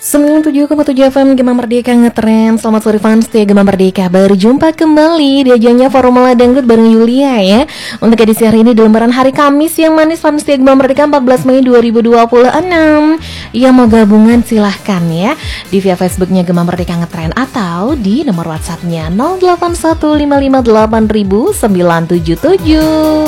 97,7 FM Gema Merdeka ngetren. Selamat sore fans setia Gema Merdeka. Berjumpa kembali di ajangnya Formula Dangdut bareng Yulia ya. Untuk edisi hari ini di lembaran hari Kamis yang manis fans setia Gema Merdeka 14 Mei 2026. Yang mau gabungan silahkan ya di via Facebooknya Gema Merdeka ngetren atau di nomor WhatsAppnya 0815580977.